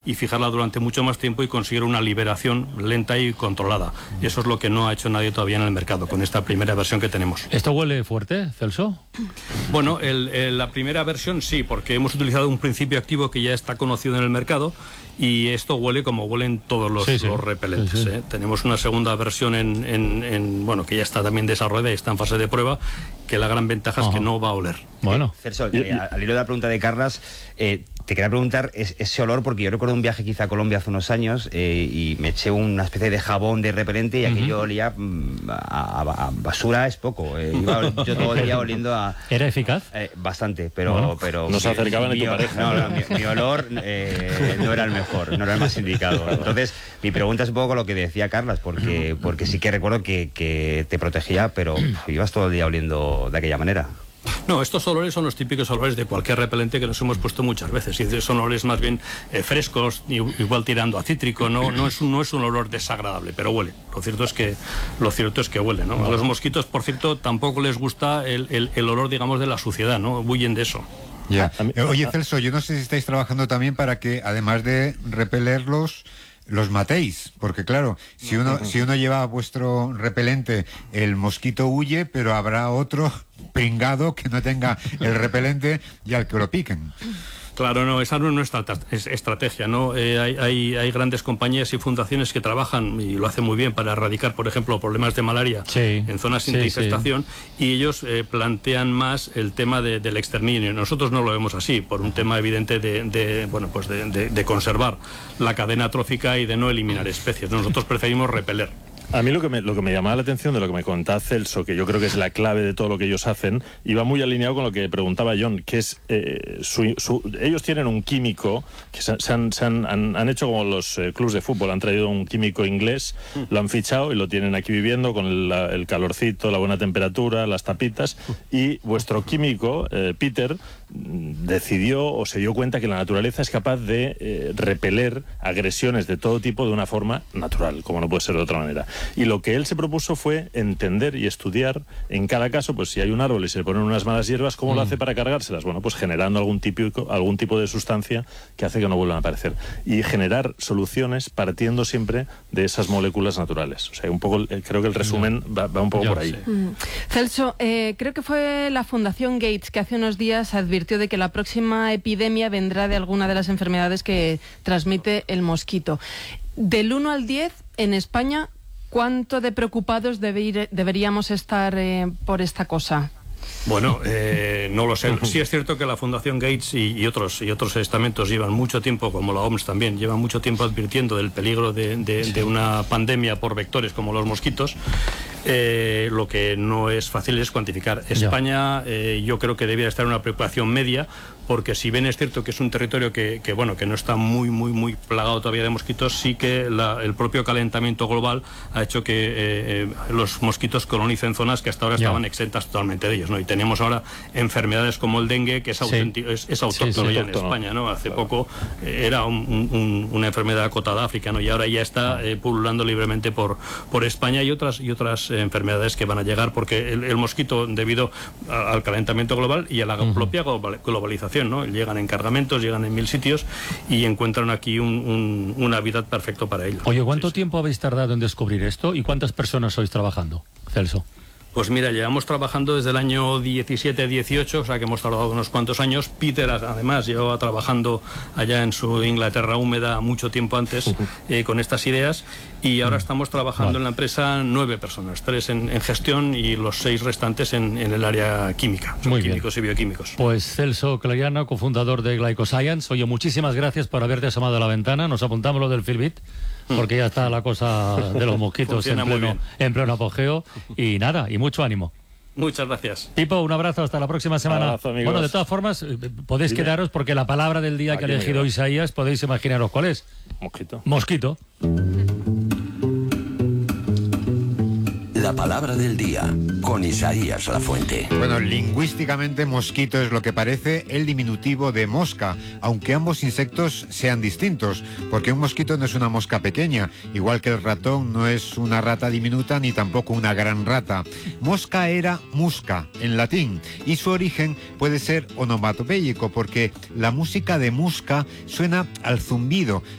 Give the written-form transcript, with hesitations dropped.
y fijarla durante mucho más tiempo y conseguir una liberación lenta y controlada. Eso es lo que no ha hecho nadie todavía en el mercado con esta primera versión que tenemos. ¿Esto huele fuerte, Celso? Bueno, la primera versión sí, porque hemos utilizado un principio activo que ya está conocido en el mercado y esto huele como huelen todos los repelentes. Sí. Tenemos una segunda versión bueno, que ya está también desarrollada y está en fase de prueba, que la gran ventaja es que no va a oler. Bueno, Celso, al hilo de la pregunta de Carlas, te quería preguntar ese olor, porque yo recuerdo un viaje quizá a Colombia hace unos años y me eché una especie de jabón de repelente y aquello olía a basura, es poco. Iba yo todo el día oliendo a... ¿Era eficaz? Bastante, pero no se acercaban a tu pareja. No, mi olor no era el mejor, no era el más indicado. Entonces, mi pregunta es un poco lo que decía Carlas, porque sí que recuerdo que te protegía, pero ibas todo el día oliendo de aquella manera. No, estos olores son los típicos olores de cualquier repelente que nos hemos puesto muchas veces. Y son olores más bien frescos, igual tirando a cítrico. No es un olor desagradable, pero huele. Lo cierto es que huele, ¿no? A los mosquitos, por cierto, tampoco les gusta el olor, digamos, de la suciedad, ¿no? Huyen de eso. Ya. Oye, Celso, yo no sé si estáis trabajando también para que, además de repelerlos, los matéis, porque claro, si uno lleva vuestro repelente, el mosquito huye, pero habrá otro pringado que no tenga el repelente y al que lo piquen. Claro, no, esa no es nuestra estrategia, ¿no? Hay grandes compañías y fundaciones que trabajan y lo hacen muy bien para erradicar, por ejemplo, problemas de malaria en zonas sin infestación, y ellos plantean más el tema del exterminio. Nosotros no lo vemos así, por un tema evidente de conservar la cadena trófica y de no eliminar especies. Nosotros preferimos repeler. A mí lo que me llamaba la atención de lo que me contaba Celso, que yo creo que es la clave de todo lo que ellos hacen, iba muy alineado con lo que preguntaba John, que es ellos tienen un químico que han hecho como los clubs de fútbol, han traído un químico inglés, lo han fichado y lo tienen aquí viviendo con el calorcito, la buena temperatura, las tapitas, y vuestro químico, Peter, decidió o se dio cuenta que la naturaleza es capaz de repeler agresiones de todo tipo de una forma natural, como no puede ser de otra manera. Y lo que él se propuso fue entender y estudiar en cada caso, pues si hay un árbol y se le ponen unas malas hierbas, ¿cómo lo hace para cargárselas? Bueno, pues generando algún tipo de sustancia que hace que no vuelvan a aparecer. Y generar soluciones partiendo siempre de esas moléculas naturales. O sea, un poco, creo que el resumen va un poco por ahí. Celso, creo que fue la Fundación Gates que hace unos días advirtió de que la próxima epidemia vendrá de alguna de las enfermedades que transmite el mosquito. Del 1 al 10, en España, ¿cuánto de preocupados deberíamos estar por esta cosa? Bueno, no lo sé. Sí es cierto que la Fundación Gates y otros estamentos llevan mucho tiempo, como la OMS también, llevan mucho tiempo advirtiendo del peligro de una pandemia por vectores como los mosquitos. Lo que no es fácil es cuantificar. España, yo creo que debería estar en una preocupación media, porque si bien es cierto que es un territorio que no está muy plagado todavía de mosquitos, sí que el propio calentamiento global ha hecho que los mosquitos colonicen zonas que hasta ahora estaban exentas totalmente de ellos, ¿no? Y tenemos ahora enfermedades como el dengue, que es autóctono ya en España, ¿no? Hace poco era una enfermedad acotada a África, ¿no? Y ahora ya está pululando libremente por España y otras enfermedades que van a llegar, porque el mosquito, debido al calentamiento global y a la propia globalización, ¿no? Llegan en cargamentos, llegan en 1000 sitios y encuentran aquí un hábitat perfecto para ellos. Oye, ¿cuánto tiempo habéis tardado en descubrir esto y cuántas personas sois trabajando, Celso? Pues mira, llevamos trabajando desde el año 17-18, o sea que hemos tardado unos cuantos años. Peter, además, llevaba trabajando allá en su Inglaterra húmeda mucho tiempo antes con estas ideas, y ahora estamos trabajando en la empresa 9 personas, 3 en gestión y los 6 restantes en el área química, químicos y bioquímicos. Pues Celso Clariano, cofundador de Glycoscience. Oye, muchísimas gracias por haberte asomado a la ventana. Nos apuntamos lo del Filbit, porque ya está la cosa de los mosquitos en pleno apogeo. Y nada, y mucho ánimo. Muchas gracias. Pipo, un abrazo, hasta la próxima semana. Abrazo, amigos. Bueno, de todas formas, podéis quedaros porque la palabra del día que ha elegido Isaías, podéis imaginaros cuál es. Mosquito. La palabra del día, con Isaías Lafuente. Bueno, lingüísticamente mosquito es lo que parece el diminutivo de mosca, aunque ambos insectos sean distintos, porque un mosquito no es una mosca pequeña, igual que el ratón no es una rata diminuta ni tampoco una gran rata. Mosca era musca, en latín, y su origen puede ser onomatopéyico, porque la música de musca suena al zumbido,